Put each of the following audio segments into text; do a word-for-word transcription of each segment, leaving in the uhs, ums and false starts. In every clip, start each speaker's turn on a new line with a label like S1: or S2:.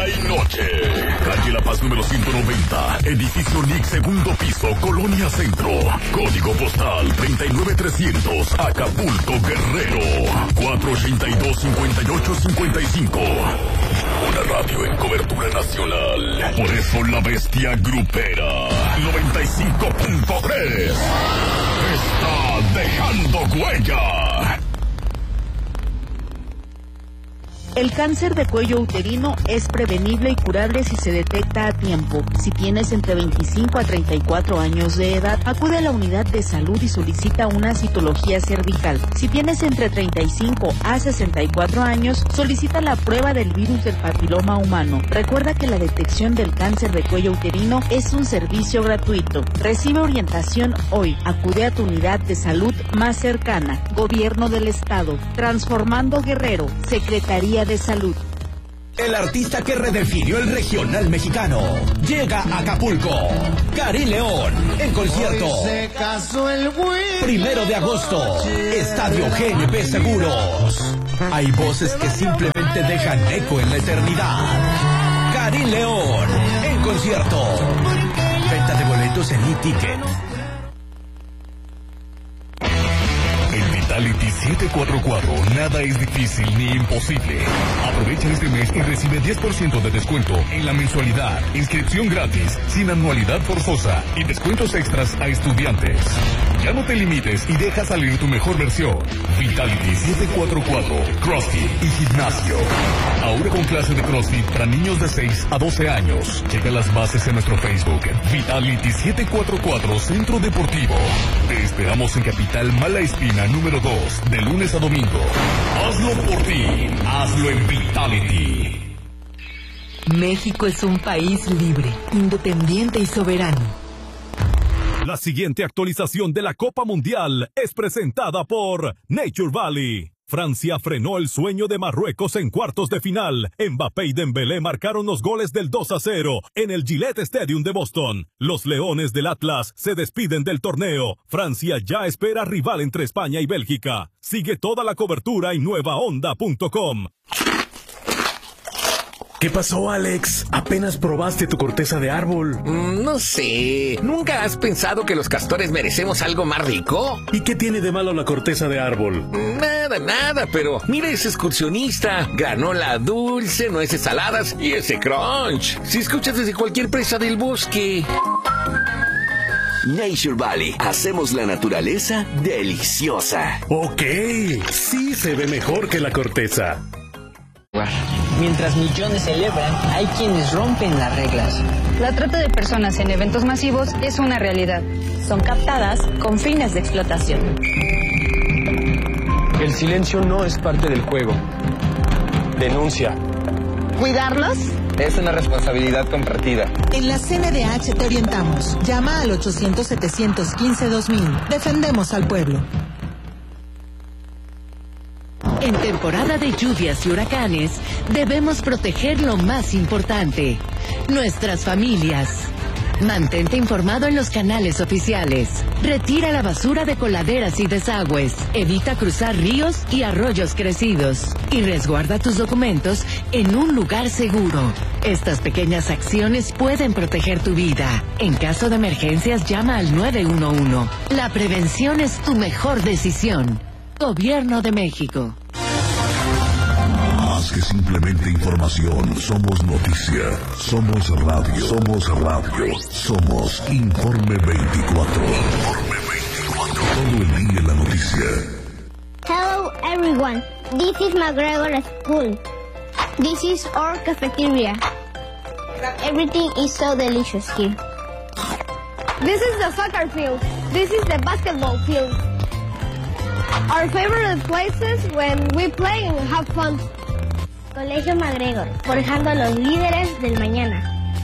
S1: y noche. Calle La Paz número ciento noventa, edificio N I C, segundo piso, Colonia Centro. Código postal treinta y nueve trescientos, Acapulco, Guerrero. cuatro ochenta y dos, cincuenta y ocho cincuenta y cinco. Una radio en cobertura nacional. Por eso la bestia grupera noventa y cinco punto tres está dejando huella.
S2: El cáncer de cuello uterino es prevenible y curable si se detecta a tiempo. Si tienes entre veinticinco a treinta y cuatro años de edad, acude a la unidad de salud y solicita una citología cervical. Si tienes entre treinta y cinco a sesenta y cuatro años, solicita la prueba del virus del papiloma humano. Recuerda que la detección del cáncer de cuello uterino es un servicio gratuito. Recibe orientación hoy. Acude a tu unidad de salud más cercana. Gobierno del Estado. Transformando Guerrero. Secretaría de Salud.
S3: El artista que redefinió el regional mexicano llega a Acapulco. Karim León en concierto.
S4: Se casó el güey.
S3: Primero de agosto. Estadio G N P Seguros. Hay voces que simplemente dejan eco en la eternidad. Karim León en concierto. Venta de boletos en e-ticket.
S1: Vitality siete cuatro cuatro, nada es difícil ni imposible. Aprovecha este mes y recibe diez por ciento de descuento en la mensualidad, inscripción gratis, sin anualidad forzosa y descuentos extras a estudiantes. Ya no te limites y deja salir tu mejor versión. Vitality siete cuatro cuatro, CrossFit y gimnasio. Ahora con clase de CrossFit para niños de seis a doce años. Checa las bases en nuestro Facebook. Vitality siete cuatro cuatro, Centro Deportivo. Te esperamos en Capital Mala Espina número dos, de lunes a domingo. Hazlo por ti, hazlo en Vitality.
S5: México es un país libre, independiente y soberano.
S6: La siguiente actualización de la Copa Mundial es presentada por Nature Valley. Francia frenó el sueño de Marruecos en cuartos de final. Mbappé y Dembélé marcaron los goles del dos a cero en el Gillette Stadium de Boston. Los Leones del Atlas se despiden del torneo. Francia ya espera rival entre España y Bélgica. Sigue toda la cobertura en nueva onda punto com.
S7: ¿Qué pasó, Alex? ¿Apenas probaste tu corteza de árbol?
S8: Mm, no sé. ¿Nunca has pensado que los castores merecemos algo más rico?
S7: ¿Y qué tiene de malo la corteza de árbol?
S8: Nada, nada, pero mira ese excursionista. Granola dulce, nueces saladas y ese crunch. Si escuchas desde cualquier presa del bosque.
S9: Nature Valley. Hacemos la naturaleza deliciosa.
S7: Ok, sí se ve mejor que la corteza.
S10: Mientras millones celebran, hay quienes rompen las reglas.
S11: La trata de personas en eventos masivos es una realidad.
S12: Son captadas con fines de explotación.
S13: El silencio no es parte del juego. Denuncia.
S14: ¿Cuidarlos?
S13: Es una responsabilidad compartida.
S14: En la C N D H te orientamos. Llama al ochocientos, setecientos quince, dos mil. Defendemos al pueblo.
S5: En temporada de lluvias y huracanes, debemos proteger lo más importante, nuestras familias. Mantente informado en los canales oficiales. Retira la basura de coladeras y desagües. Evita cruzar ríos y arroyos crecidos. Y resguarda tus documentos en un lugar seguro. Estas pequeñas acciones pueden proteger tu vida. En caso de emergencias, llama al nueve uno uno. La prevención es tu mejor decisión. Gobierno de México.
S1: Más que simplemente información, somos noticia, somos radio, somos radio, somos Informe veinticuatro. Informe veinticuatro. Todo el día en la noticia.
S15: Hello everyone, this is McGregor School. This is our cafeteria. Everything is so delicious here.
S16: This is the soccer field. This is the basketball field. Our favorite places when we play and have fun.
S15: Colegio McGregor, forjando a los líderes del mañana.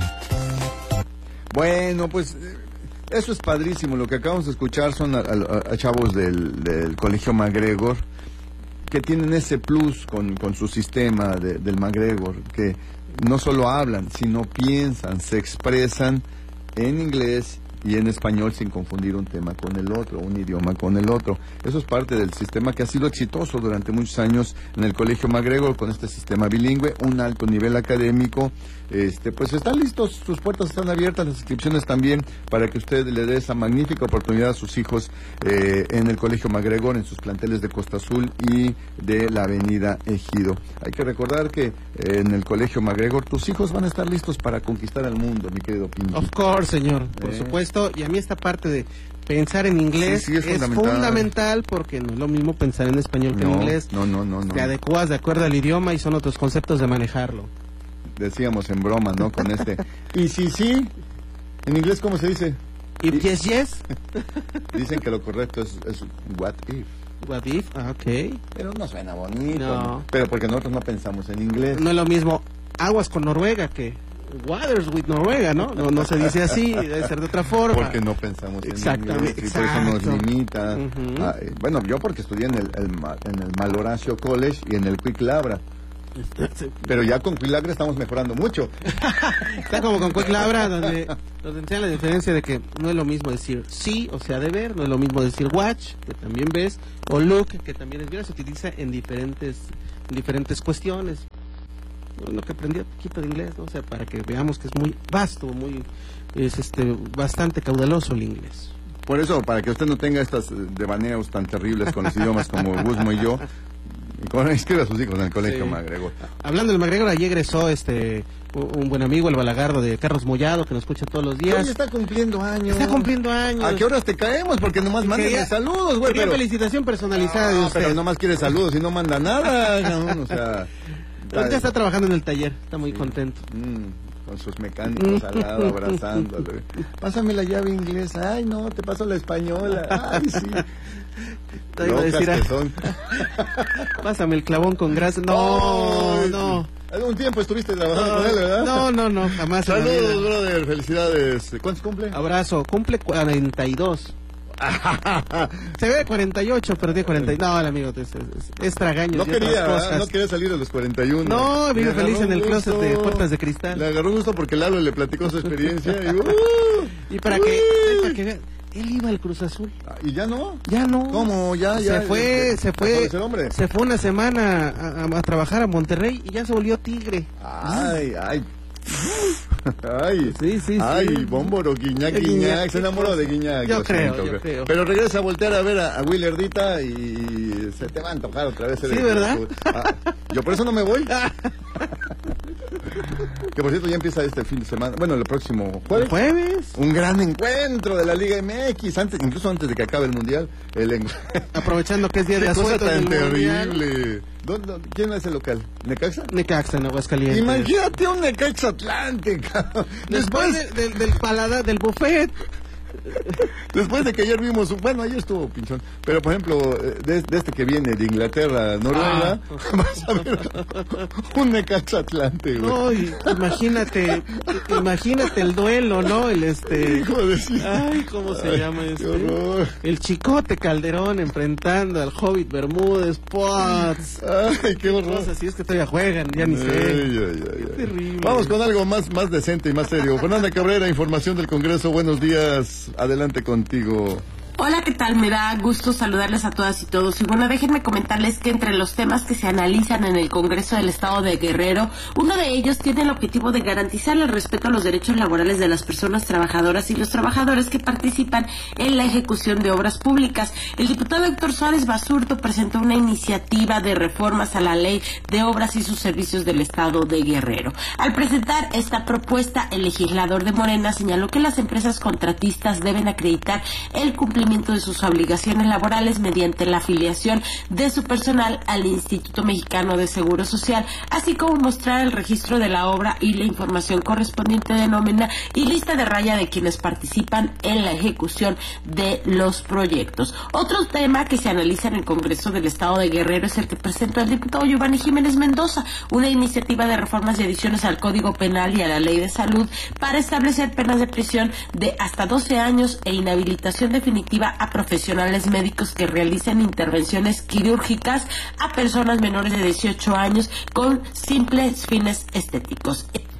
S17: Bueno, pues eso es padrísimo. Lo que acabamos de escuchar son a, a, a chavos del, del Colegio McGregor que tienen ese plus con, con su sistema de, del McGregor, que no solo hablan, sino piensan, se expresan en inglés, y en español sin confundir un tema con el otro, un idioma con el otro. Eso es parte del sistema que ha sido exitoso durante muchos años en el Colegio MacGregor, con este sistema bilingüe, un alto nivel académico. Este, pues están listos, sus puertas están abiertas, las inscripciones también, para que usted le dé esa magnífica oportunidad a sus hijos eh, en el Colegio MacGregor, en sus planteles de Costa Azul y de la Avenida Ejido. Hay que recordar que eh, en el Colegio MacGregor tus hijos van a estar listos para conquistar el mundo, mi querido Pinky.
S18: Of course, señor, por eh. supuesto, y a mí esta parte de pensar en inglés sí, sí, es, es fundamental. fundamental porque no es lo mismo pensar en español que
S17: no,
S18: en inglés.
S17: No, no, no, no.
S18: Te adecuas de acuerdo al idioma y son otros conceptos de manejarlo.
S17: Decíamos en broma, ¿no? Con este. Y sí, sí. En inglés, ¿cómo se dice?
S18: If yes, yes.
S17: Dicen que lo correcto es, es what if.
S18: What if, ah, ok.
S17: Pero no suena bonito.
S18: No.
S17: ¿no? Pero porque nosotros no pensamos en inglés.
S18: No es lo mismo aguas con Noruega que waters with Noruega, ¿no? No, no se dice así, debe ser de otra forma.
S17: Porque no pensamos en
S18: Exactamente,
S17: inglés.
S18: Exacto.
S17: Y por eso nos limita.
S18: Uh-huh.
S17: a, bueno, yo porque estudié en el, el, en el Mal Horacio College y en el Quick Labra. Pero ya con Quick Labra estamos mejorando mucho.
S18: Está como con Quick Labra, donde nos enseñan la diferencia de que no es lo mismo decir sí, o sea, de ver, no es lo mismo decir watch, que también ves, o look, que también es ver, se utiliza en diferentes, en diferentes cuestiones. Lo que aprendí un poquito de inglés, ¿no? O sea, para que veamos que es muy vasto, muy, es este, bastante caudaloso el inglés.
S17: Por eso, para que usted no tenga estas devaneos tan terribles con los idiomas como Guzmo y yo, inscribe a sus hijos en el Colegio sí. MacGregor.
S18: Hablando del MacGregor, allí egresó este un buen amigo, el balagardo de Carlos Mollado, que nos escucha todos los días.
S17: Hoy está cumpliendo años.
S18: Está cumpliendo años.
S17: ¿A qué horas te caemos? Porque nomás mándenme saludos, güey.
S18: Pero felicitación personalizada
S17: no,
S18: de usted.
S17: Pero nomás quiere saludos y no manda nada. No, o sea...
S18: Ya está trabajando en el taller, está muy sí. contento.
S17: Mm, con sus mecánicos al lado, abrazándole. Pásame la llave inglesa. Ay, no, te paso la española. Ay, sí.
S18: Te iba a decir, que son. Pásame el clavón con grasa. No, Ay, no.
S17: Algún tiempo estuviste trabajando no, con él, ¿verdad?
S18: No, no, no, jamás.
S17: Saludos, brother, felicidades. ¿Cuántos cumple?
S18: Abrazo, cumple cuarenta y dos. Se ve de cuarenta y ocho, pero tiene cuarenta y dos. No, el amigo, es, es, es tragaño.
S17: No quería, no quería salir de los cuarenta y uno.
S18: No, vive feliz en el closet de puertas de cristal.
S17: Le agarró gusto porque Lalo le platicó su experiencia. Y, uh,
S18: y para, que, para que vean, él iba al Cruz Azul.
S17: ¿Y ya no?
S18: Ya no.
S17: ¿Cómo? Ya, ya.
S18: Se fue,
S17: ya,
S18: se fue.
S17: Hombre?
S18: Se fue una semana a, a, a trabajar a Monterrey y ya se volvió tigre.
S17: Ay, ay. Ay,
S18: sí, sí,
S17: ay,
S18: sí.
S17: Bómboro, Guiñac, Guiñac, se enamoró de Guiñac.
S18: Yo creo, siento, yo creo.
S17: Pero regresa a voltear a ver a, a Willerdita y se te va a antojar otra vez.
S18: Sí, ¿verdad?
S17: Ah, yo por eso no me voy. Que por cierto ya empieza este fin de semana, bueno, el próximo jueves.
S18: ¿Jueves?
S17: Un gran encuentro de la Liga M X, antes, incluso antes de que acabe el Mundial. El en...
S18: Aprovechando que es día de asueto
S17: tan terrible. ¿Dónde, dónde, ¿Quién es el local? ¿Necaxa?
S18: Necaxa, en Aguascalientes.
S17: Imagínate un Necaxa Atlántica.
S18: Después de, de, del paladar, del buffet.
S17: Después de que ayer vimos, un, bueno, ayer estuvo pinchón, pero por ejemplo, de, de este que viene de Inglaterra, Noruega, ah. vas a ver un Necaxa Atlante, güey.
S18: No, y, imagínate, imagínate el duelo, ¿no? El este.
S17: Hijo de sí.
S18: Ay, ¿cómo se
S17: Ay,
S18: llama este? El Chicote Calderón enfrentando al Hobbit Bermúdez, Potts.
S17: Ay, qué horror.
S18: Cosas así es que todavía juegan, ya ni sé.
S17: Ay, ay, ay,
S18: qué terrible.
S17: Vamos con algo más, más decente y más serio. Fernanda Cabrera, información del Congreso. Buenos días. Adelante contigo.
S19: Hola, ¿qué tal? Me da gusto saludarles a todas y todos. Y bueno, déjenme comentarles que entre los temas que se analizan en el Congreso del Estado de Guerrero, uno de ellos tiene el objetivo de garantizar el respeto a los derechos laborales de las personas trabajadoras y los trabajadores que participan en la ejecución de obras públicas. El diputado Héctor Suárez Basurto presentó una iniciativa de reformas a la Ley de Obras y sus Servicios del Estado de Guerrero. Al presentar esta propuesta, el legislador de Morena señaló que las empresas contratistas deben acreditar el cumplimiento de sus obligaciones laborales mediante la afiliación de su personal al Instituto Mexicano de Seguro Social, así como mostrar el registro de la obra y la información correspondiente de nómina y lista de raya de quienes participan en la ejecución de los proyectos. Otro tema que se analiza en el Congreso del Estado de Guerrero es el que presentó el diputado Giovanni Jiménez Mendoza, una iniciativa de reformas y adiciones al Código Penal y a la Ley de Salud para establecer penas de prisión de hasta doce años e inhabilitación definitiva a profesionales médicos que realicen intervenciones quirúrgicas a personas menores de dieciocho años con simples fines estéticos.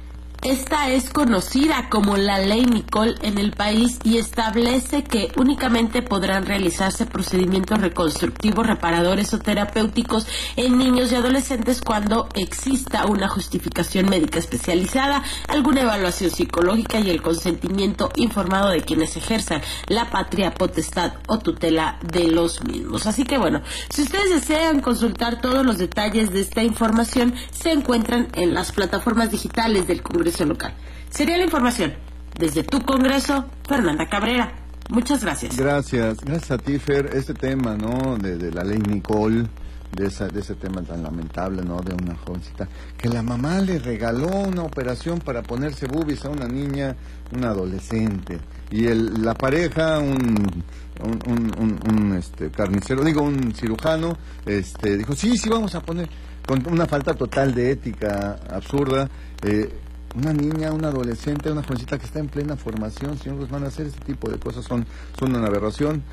S19: Esta es conocida como la Ley Nicole en el país y establece que únicamente podrán realizarse procedimientos reconstructivos, reparadores o terapéuticos en niños y adolescentes cuando exista una justificación médica especializada, alguna evaluación psicológica y el consentimiento informado de quienes ejerzan la patria potestad o tutela de los mismos. Así que bueno, si ustedes desean consultar todos los detalles de esta información, se encuentran en las plataformas digitales del Congreso local. Sería la información. Desde tu Congreso, Fernanda Cabrera. Muchas gracias.
S17: Gracias. Gracias a ti, Fer. Este tema, ¿no? De, de la ley Nicole, de, esa, de ese tema tan lamentable, ¿no? De una jovencita que la mamá le regaló una operación para ponerse boobies a una niña, una adolescente. Y el, la pareja, un... Un, un, un, un este, carnicero, digo, un cirujano, este, dijo, sí, sí, vamos a poner, con una falta total de ética absurda, eh, una niña, una adolescente, una jovencita que está en plena formación, señor Guzmán, hacer ese tipo de cosas son, son una aberración.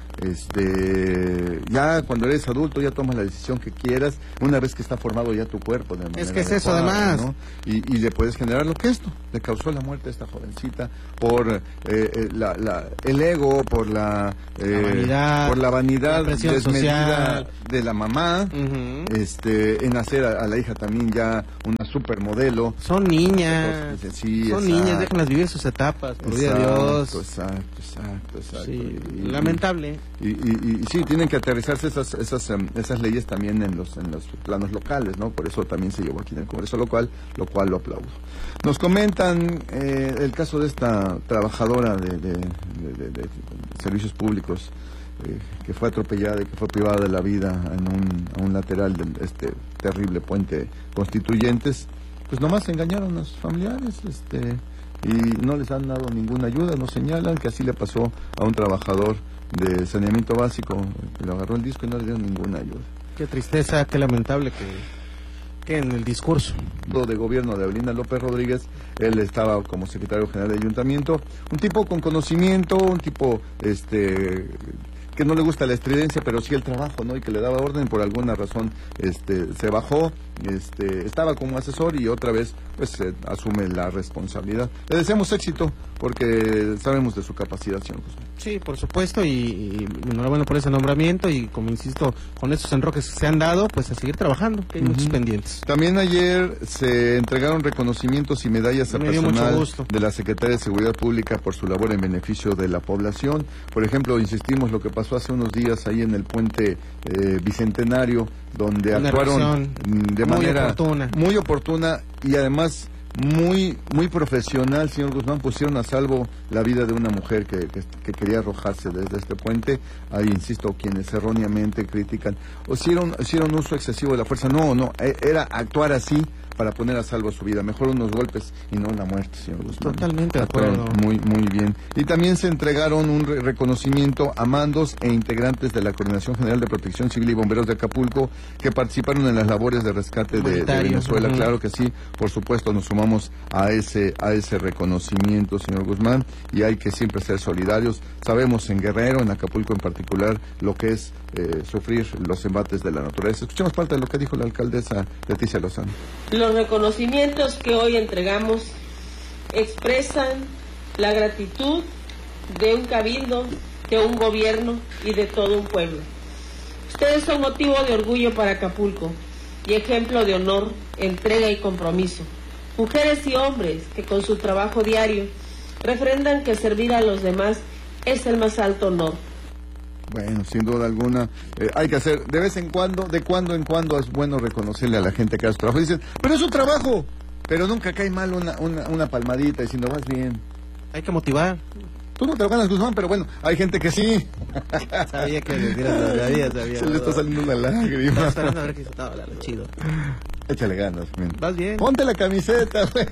S17: Este, ya cuando eres adulto ya tomas la decisión que quieras, una vez que está formado ya tu cuerpo de manera
S18: es que es
S17: adecuada,
S18: eso además,
S17: ¿no? y, y le puedes generar lo que esto le causó la muerte a esta jovencita por eh, eh, la, la, el ego, por la, eh,
S18: la vanidad,
S17: por la vanidad
S18: la
S17: desmedida
S18: social
S17: de la mamá, uh-huh. este, en hacer a, a la hija también ya una supermodelo.
S18: Son niñas.
S17: Sí,
S18: son
S17: exacto.
S18: niñas, déjenlas vivir sus etapas, por
S17: exacto,
S18: Dios.
S17: Exacto, exacto, exacto.
S18: Sí,
S17: y,
S18: lamentable.
S17: Y, y, y, y sí, tienen que aterrizarse esas esas um, esas leyes también en los en los planos locales, ¿no? Por eso también se llevó aquí en el Congreso local, lo cual lo aplaudo. Nos comentan eh, el caso de esta trabajadora de, de, de, de, de servicios públicos eh, que fue atropellada y que fue privada de la vida en un, a un lateral de este terrible puente Constituyentes. Pues nomás engañaron a sus familiares, este, y no les han dado ninguna ayuda, nos señalan que así le pasó a un trabajador de saneamiento básico, que le agarró el disco y no le dieron ninguna ayuda.
S18: Qué tristeza, qué lamentable que, que en el discurso
S17: de gobierno de Abelina López Rodríguez, él estaba como secretario general del ayuntamiento, un tipo con conocimiento, un tipo, este... que no le gusta la estridencia, pero sí el trabajo, ¿no? Y que le daba orden, por alguna razón este se bajó, este estaba como asesor y otra vez pues eh, asume la responsabilidad. Le deseamos éxito porque sabemos de su capacidad, señor Guzmán.
S18: Sí, por supuesto, y, y enhorabuena por ese nombramiento y como insisto, con estos enroques que se han dado, pues a seguir trabajando, que hay uh-huh. muchos pendientes.
S17: También ayer se entregaron reconocimientos y medallas a personal de la Secretaría de Seguridad Pública por su labor en beneficio de la población. Por ejemplo, insistimos lo que pasó hace unos días ahí en el puente eh, Bicentenario, donde Una actuaron de
S18: muy
S17: manera
S18: oportuna.
S17: muy oportuna y además muy muy profesional, señor Guzmán. Pusieron a salvo la vida de una mujer que, que, que quería arrojarse desde este puente. Ahí insisto, quienes erróneamente critican o hicieron, hicieron uso excesivo de la fuerza. No, no, era actuar así para poner a salvo su vida. Mejor unos golpes y no una muerte, señor Guzmán.
S18: Totalmente de acuerdo.
S17: Muy, muy bien. Y también se entregaron un re reconocimiento a mandos e integrantes de la Coordinación General de Protección Civil y Bomberos de Acapulco que participaron en las labores de rescate de, de Venezuela. Uh-huh. Claro que sí, por supuesto nos sumamos a ese, a ese reconocimiento, señor Guzmán, y hay que siempre ser solidarios. Sabemos en Guerrero, en Acapulco en particular, lo que es eh, sufrir los embates de la naturaleza. Escuchemos parte de lo que dijo la alcaldesa Leticia Lozano.
S20: Los reconocimientos que hoy entregamos expresan la gratitud de un cabildo, de un gobierno y de todo un pueblo. Ustedes son motivo de orgullo para Acapulco y ejemplo de honor, entrega y compromiso. Mujeres y hombres que con su trabajo diario refrendan que servir a los demás es el más alto honor.
S17: Bueno, sin duda alguna, eh, hay que hacer, de vez en cuando, de cuando en cuando es bueno reconocerle a la gente que hace su trabajo. Dicen, pero es su trabajo, pero nunca cae mal una, una, una palmadita diciendo, vas bien.
S18: Hay que motivar.
S17: Tú no te lo ganas, Guzmán, pero bueno, hay gente que sí.
S18: Sabía que le dieras la vida, sabía.
S17: Se le está saliendo una lágrima.
S18: Estaba esperando a ver que se estaba hablando chido.
S17: Échale ganas, man.
S18: Vas bien.
S17: Ponte la camiseta, güey.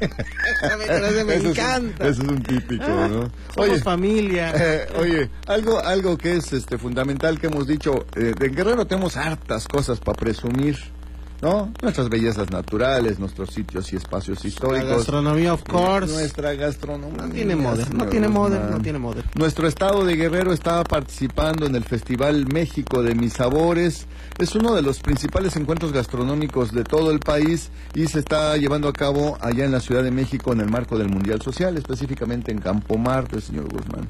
S18: me
S17: eso
S18: encanta.
S17: Es un, eso es un típico, ¿no?
S18: Somos oye, familia.
S17: Eh, oye, algo algo que es este fundamental que hemos dicho, eh, de Guerrero tenemos hartas cosas para presumir, ¿no? Nuestras bellezas naturales, nuestros sitios y espacios históricos.
S18: La gastronomía, of course.
S17: Nuestra gastronomía.
S18: No tiene moder, no tiene moder, no tiene moder.
S17: Nuestro estado de Guerrero estaba participando en el Festival México de Mis Sabores. Es uno de los principales encuentros gastronómicos de todo el país y se está llevando a cabo allá en la Ciudad de México en el marco del Mundial Social, específicamente en Campo Marte, señor Guzmán.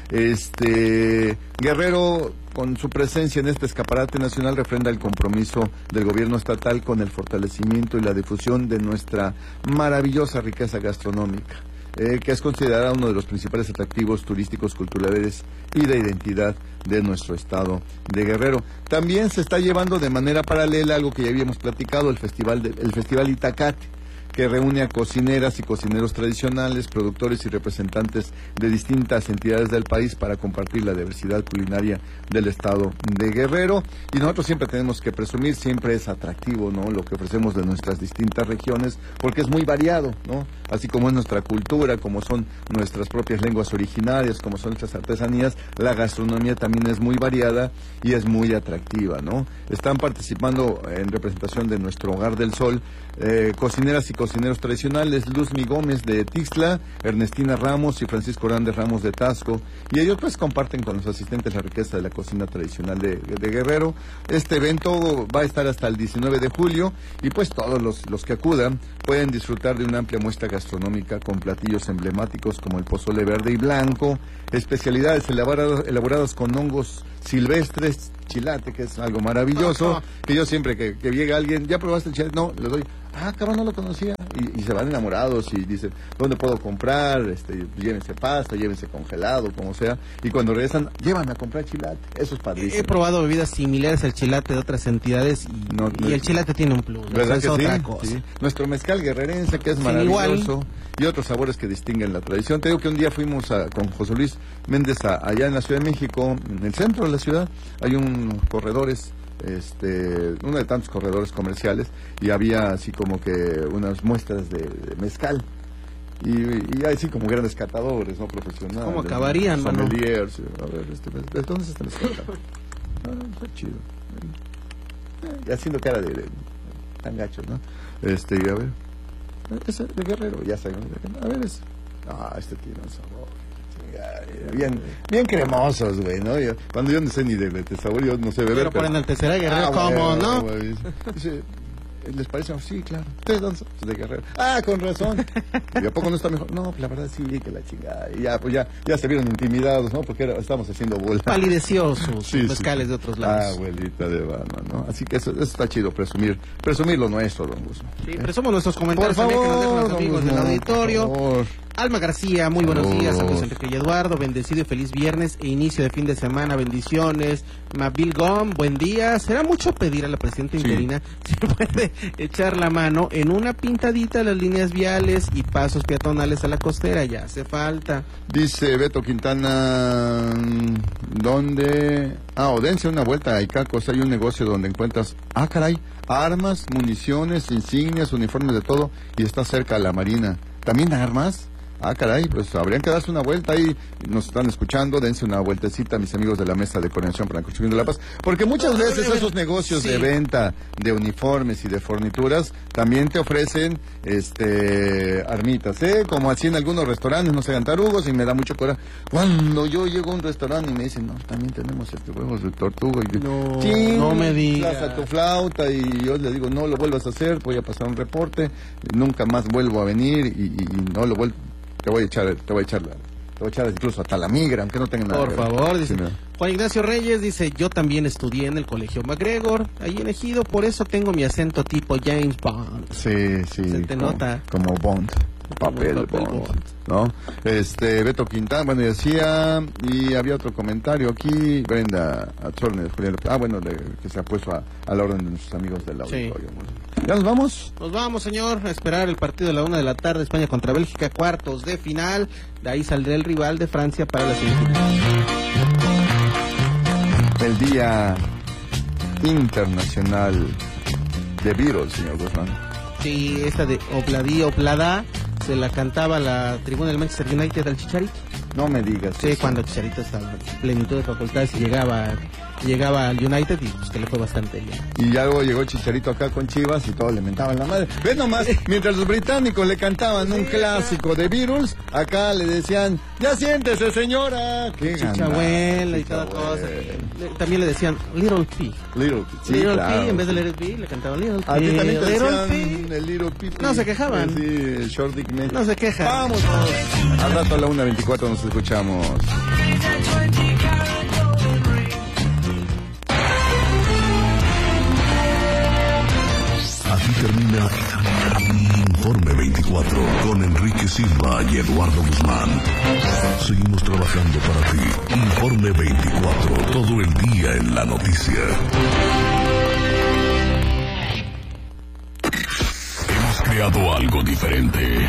S17: Este Guerrero, con su presencia en este escaparate nacional, refrenda el compromiso del gobierno estatal con el fortalecimiento y la difusión de nuestra maravillosa riqueza gastronómica, eh, que es considerada uno de los principales atractivos turísticos, culturales y de identidad de nuestro estado de Guerrero. También se está llevando de manera paralela algo que ya habíamos platicado, el festival de, el festival Itacate, que reúne a cocineras y cocineros tradicionales, productores y representantes de distintas entidades del país para compartir la diversidad culinaria del estado de Guerrero. Y nosotros siempre tenemos que presumir, siempre es atractivo, ¿no?, lo que ofrecemos de nuestras distintas regiones, porque es muy variado, ¿no? Así como es nuestra cultura, como son nuestras propias lenguas originarias, como son nuestras artesanías, la gastronomía también es muy variada y es muy atractiva, ¿no? Están participando en representación de nuestro Hogar del Sol, eh, cocineras y cocineros tradicionales, Luzmi Gómez de Tixla, Ernestina Ramos y Francisco Hernández Ramos de Tasco, y ellos pues comparten con los asistentes la riqueza de la cocina tradicional de, de Guerrero. Este evento va a estar hasta el diecinueve de julio y pues todos los, los que acudan pueden disfrutar de una amplia muestra gastronómica con platillos emblemáticos como el pozole verde y blanco, especialidades elaboradas, elaboradas con hongos silvestres, chilate, que es algo maravilloso, que yo siempre que, que llega alguien, ¿ya probaste el chilate? No, le doy, ah, cabrón, no lo conocía, y, y se van enamorados y dicen, ¿dónde puedo comprar? Este, llévense pasta, llévense congelado, como sea, y cuando regresan, llévame a comprar chilate, eso es padrísimo.
S18: He probado bebidas similares al chilate de otras entidades y, no, no, y el chilate tiene un plus,
S17: ¿verdad?
S18: Es
S17: que
S18: otra
S17: sí?
S18: cosa.
S17: Sí. Nuestro mezcal guerrerense, que es
S18: Sin
S17: maravilloso,
S18: igual.
S17: Y otros sabores que distinguen la tradición. Te digo que un día fuimos a, con José Luis Méndez a, allá en la Ciudad de México, en el centro de la ciudad, hay unos corredores, este, uno de tantos corredores comerciales, y había así como que unas muestras de, de mezcal. Y, y así como grandes catadores, ¿no? Profesionales.
S18: ¿Cómo acabarían, mano?
S17: Sommeliers. A ver, este, ¿de dónde se está el mezcal? Ah, está chido. Y haciendo cara de, de tan gacho, ¿no? Este, a ver. Ese de Guerrero, ya sabemos. A ver, ese. Ah, este tiene un sabor. Bien, bien cremosos, güey, ¿no? Yo, cuando yo no sé ni de, de sabor, yo no sé beber.
S18: Pero por en el tercera Guerrero, ah, ¿cómo,
S17: bueno,
S18: no?
S17: Güey. Dice, ¿les parece? Sí, claro. ¿Ustedes dónde son? De Guerrero. Ah, con razón. ¿Y a poco no está mejor? No, la verdad sí, que la chingada. Y ya, pues ya, ya se vieron intimidados, ¿no? Porque era, estamos haciendo bola.
S18: Palideció sus sí, mezcales sí. de otros lados.
S17: Ah, abuelita de Batman, ¿no? Así que eso, eso está chido, presumir, presumir lo nuestro, don Guzmán.
S18: Sí, ¿eh? Presumos nuestros comentarios por favor, también que nos dejan los amigos del auditorio. Alma García, muy buenos días, saludos Enrique y Eduardo, bendecido y feliz viernes e inicio de fin de semana, bendiciones. Mabil Gom, buen día. Será mucho pedir a la presidenta sí. interina si puede echar la mano en una pintadita de las líneas viales y pasos peatonales a la costera, ya hace falta.
S17: Dice Beto Quintana, ¿dónde? Ah, o dense una vuelta a Icacos, hay un negocio donde encuentras, ah caray, armas, municiones, insignias, uniformes de todo, y está cerca la Marina. ¿También armas? Ah, caray, pues habrían que darse una vuelta ahí. Nos están escuchando, dense una vueltecita, mis amigos de la Mesa de Coordinación para la Construcción de la Paz. Porque muchas veces esos negocios sí. de venta de uniformes y de fornituras también te ofrecen este armitas, ¿eh? Como así en algunos restaurantes, no sean tarugos, y me da mucho coraje. Cuando yo llego a un restaurante y me dicen, no, también tenemos este huevos de tortuga. Y yo,
S18: no, no me digas.
S17: A tu flauta, y yo le digo, no lo vuelvas a hacer, voy a pasar un reporte, nunca más vuelvo a venir y, y, y no lo vuelvo. Te voy a echar, te voy a echar, te voy a echar incluso hasta la migra, aunque no tenga nada.
S18: Por favor, dice. Sí, Juan Ignacio Reyes dice, yo también estudié en el Colegio MacGregor, ahí en Ejido, por eso tengo mi acento tipo James Bond.
S17: Sí, sí.
S18: Se te
S17: como,
S18: nota.
S17: Como Bond. Papel, papel Bond, Bond, ¿no? Este, Beto Quintana, bueno, decía, y había otro comentario aquí, Brenda Atzorne, Julián, ah, bueno, de, que se ha puesto a, a la orden de nuestros amigos del auditorio. Sí. ¿Ya nos vamos?
S18: Nos vamos, señor, a esperar el partido de la una de la tarde, España contra Bélgica, cuartos de final, de ahí saldrá el rival de Francia para la semifinal.
S17: El Día Internacional de Beatles, señor Guzmán.
S18: Sí, esta de Obladí, Oblada, se la cantaba la tribuna del Manchester United al Chicharito.
S17: No me digas.
S18: Sí, eso. Cuando Chicharito estaba en plenitud de facultades y llegaba llegaba al United y pues que le fue bastante bien.
S17: Y luego llegó Chicharito acá con Chivas y todos le mentaban la madre. Ves nomás, mientras los británicos le cantaban un clásico de Beatles, acá le decían, ya siéntese señora. Qué
S18: Chichabuela y cada cosa. Le, también le decían Little P.
S17: Little P, sí,
S18: Little
S17: claro.
S18: P, en vez de Let It Be, le cantaban Little P.
S17: A ti también te
S18: Little
S17: decían
S18: P.
S17: el Little P.
S18: No se quejaban.
S17: Sí, el Short Dick Man.
S18: No se quejan.
S17: Vamos, al rato a la una veinticuatro nos escuchamos.
S1: Aquí termina Informe veinticuatro con Enrique Silva y Eduardo Guzmán. Seguimos trabajando para ti. Informe veinticuatro, todo el día en la noticia. Hemos creado algo diferente.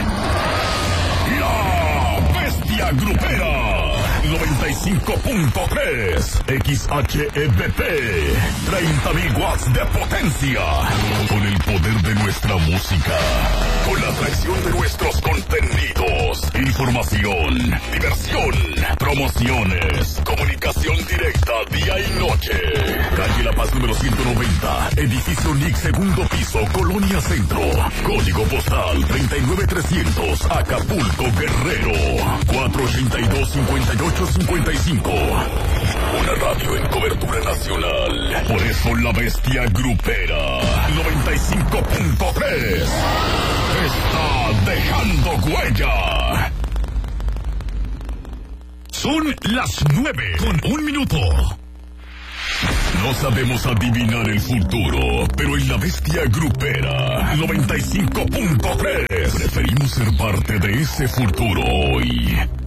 S1: La Bestia Grupera. noventa y cinco punto tres X H E B P, treinta mil watts de potencia, con el poder de nuestra música, con la atracción de nuestros contenidos, información, diversión, promociones, comunicación directa día y noche. Calle La Paz número ciento noventa, edificio N I C, segundo piso, Colonia Centro, código postal treinta y nueve trescientos, Acapulco, Guerrero, cuatro ochenta y dos, cincuenta y ocho cincuenta y cinco. Una radio en cobertura nacional. Por eso la Bestia Grupera noventa y cinco punto tres está dejando huella. Son las nueve con un minuto. No sabemos adivinar el futuro, pero en la Bestia Grupera noventa y cinco punto tres preferimos ser parte de ese futuro hoy.